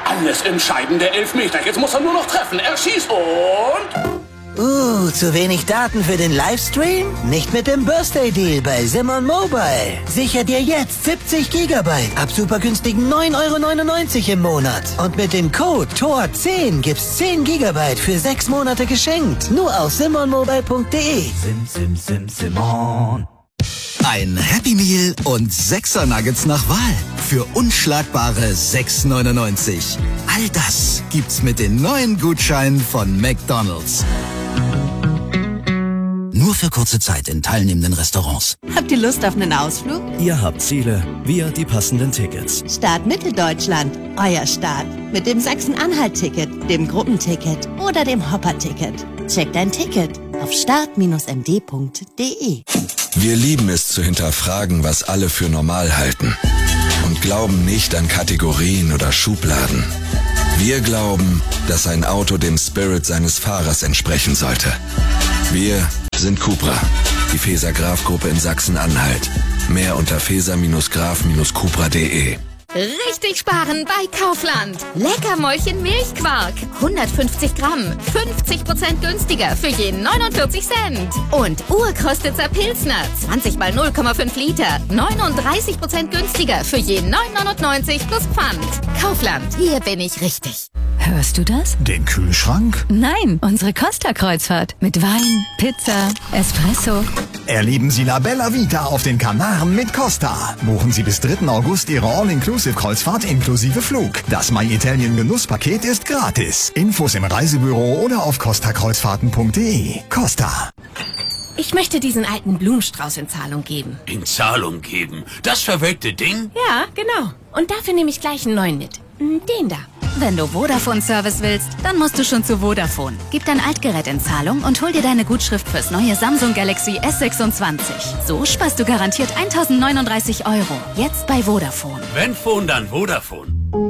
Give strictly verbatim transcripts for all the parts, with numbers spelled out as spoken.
Alles entscheidende Elfmeter. Jetzt muss er nur noch treffen. Er schießt und... Uh, zu wenig Daten für den Livestream? Nicht mit dem Birthday Deal bei Simon Mobile. Sicher dir jetzt siebzig Gigabyte ab super günstigen neun Euro neunundneunzig im Monat. Und mit dem Code T O R zehn gibt's zehn Gigabyte für sechs Monate geschenkt. Nur auf simon mobile punkt de. Sim, sim, sim, Simon. Ein Happy Meal und sechser Nuggets nach Wahl für unschlagbare sechs neunundneunzig. All das gibt's mit den neuen Gutscheinen von McDonald's. Nur für kurze Zeit in teilnehmenden Restaurants. Habt ihr Lust auf einen Ausflug? Ihr habt Ziele, wir die passenden Tickets. Start Mitteldeutschland, euer Start. Mit dem Sachsen-Anhalt-Ticket, dem Gruppenticket oder dem Hopper-Ticket. Checkt dein Ticket auf start Bindestrich m d punkt de. Wir lieben es zu hinterfragen, was alle für normal halten. Und glauben nicht an Kategorien oder Schubladen. Wir glauben, dass ein Auto dem Spirit seines Fahrers entsprechen sollte. Wir sind Cupra, die Feser-Graf-Gruppe in Sachsen-Anhalt. Mehr unter feser graf cupra punkt de. Richtig sparen bei Kaufland. Leckermäulchen Milchquark. hundertfünfzig Gramm. fünfzig Prozent günstiger für jeden neunundvierzig Cent. Und Urkostitzer Pilsner. zwanzig mal null Komma fünf Liter. neununddreißig Prozent günstiger für jeden neun neunundneunzig plus Pfand. Kaufland. Hier bin ich richtig. Hörst du das? Den Kühlschrank? Nein, unsere Costa-Kreuzfahrt. Mit Wein, Pizza, Espresso. Erleben Sie La Bella Vita auf den Kanaren mit Costa. Buchen Sie bis dritten August Ihre All-Inclusive-Kreuzfahrt inklusive Flug. Das My Italien Genusspaket ist gratis. Infos im Reisebüro oder auf costa kreuzfahrten punkt de. Costa. Ich möchte diesen alten Blumenstrauß in Zahlung geben. In Zahlung geben? Das verwelkte Ding? Ja, genau. Und dafür nehme ich gleich einen neuen mit. Den da. Wenn du Vodafone-Service willst, dann musst du schon zu Vodafone. Gib dein Altgerät in Zahlung und hol dir deine Gutschrift fürs neue Samsung Galaxy S sechsundzwanzig. So sparst du garantiert eintausendneununddreißig Euro. Jetzt bei Vodafone. Wenn Phone, dann Vodafone.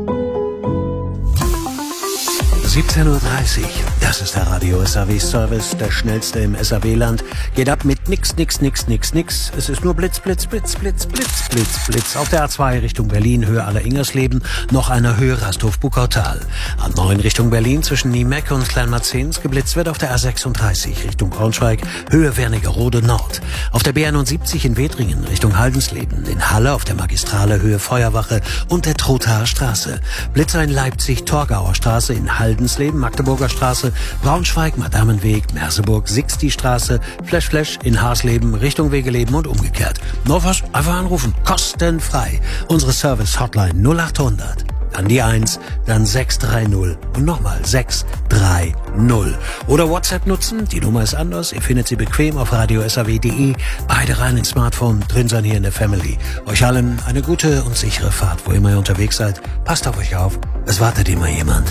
siebzehn Uhr dreißig, das ist der Radio S A W-Service, der schnellste im S A W-Land. Geht ab mit nix, nix, nix, nix, nix. Es ist nur Blitz, Blitz, Blitz, Blitz, Blitz, Blitz, Blitz. Auf der A zwei Richtung Berlin, Höhe Aller-Ingersleben, noch eine Höhe Rasthof-Buckautal. A neun Richtung Berlin, zwischen Niemeck und Kleinmarzens, geblitzt wird auf der A sechsunddreißig Richtung Braunschweig, Höhe Wernigerode Nord. Auf der B einundsiebzig in Wedringen, Richtung Haldensleben, in Halle auf der Magistrale, Höhe Feuerwache und der Trothaer Straße. Blitzer in Leipzig, Torgauer Straße, in Haldensleben, Magdeburger Straße, Braunschweig, Madamenweg, Merseburg, Sixti-Straße, Flash Flash in Haasleben, Richtung Wegeleben und umgekehrt. Noch was? Einfach anrufen. Kostenfrei. Unsere Service-Hotline null achthundert. Dann die eins, dann sechs drei null und nochmal sechs drei null. Oder WhatsApp nutzen, die Nummer ist anders. Ihr findet sie bequem auf radio s a w punkt de. Beide rein ins Smartphone, drin sein hier in der Family. Euch allen eine gute und sichere Fahrt, wo immer ihr unterwegs seid. Passt auf euch auf, es wartet immer jemand.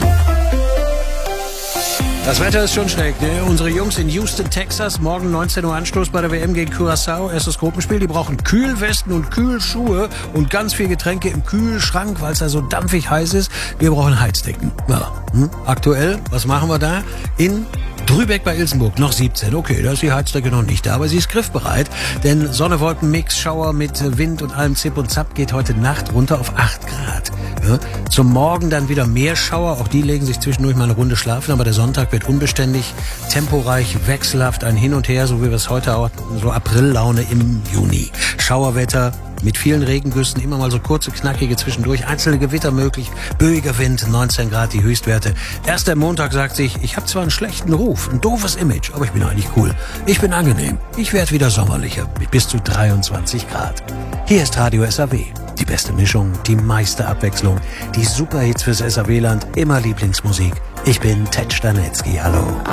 Das Wetter ist schon schräg, ne? Unsere Jungs in Houston, Texas, morgen neunzehn Uhr Anstoß bei der W M gegen Curaçao. Erstes Gruppenspiel, die brauchen Kühlwesten und Kühlschuhe und ganz viel Getränke im Kühlschrank, weil es da so dampfig heiß ist. Wir brauchen Heizdecken. Ja. Hm? Aktuell, was machen wir da? In Drübeck bei Ilsenburg, noch siebzehn. Okay, da ist die Heizdecke noch nicht da, aber sie ist griffbereit. Denn Sonne-Wolken-Mix, Schauer mit Wind und allem Zip und Zap geht heute Nacht runter auf acht Grad. Ja, zum Morgen dann wieder mehr Schauer, auch die legen sich zwischendurch mal eine Runde schlafen, aber der Sonntag wird unbeständig, temporeich, wechselhaft, ein Hin und Her, so wie wir es heute auch, so Aprillaune im Juni. Schauerwetter mit vielen Regengüssen, immer mal so kurze, knackige zwischendurch, einzelne Gewitter möglich, böiger Wind, neunzehn Grad die Höchstwerte. Erst der Montag sagt sich, ich habe zwar einen schlechten Ruf, ein doofes Image, aber ich bin eigentlich cool. Ich bin angenehm. Ich werde wieder sommerlicher mit bis zu dreiundzwanzig Grad. Hier ist Radio S A W. Die beste Mischung, die meiste Abwechslung, die Superhits fürs S A W-Land, immer Lieblingsmusik. Ich bin Ted Stanetzky, hallo.